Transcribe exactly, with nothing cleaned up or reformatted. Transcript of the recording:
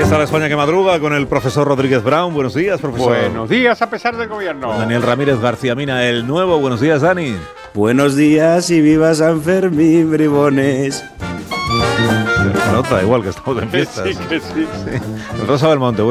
está la España que madruga con el profesor Rodríguez Brown. Buenos días, profesor. Buenos días a pesar del gobierno. Con Daniel Ramírez García Mina, el nuevo. Buenos días, Dani. Buenos días y viva San Fermín, bribones. Se nota igual que estamos en fiestas. Sí, que sí. Sí. El Rosa Belmonte.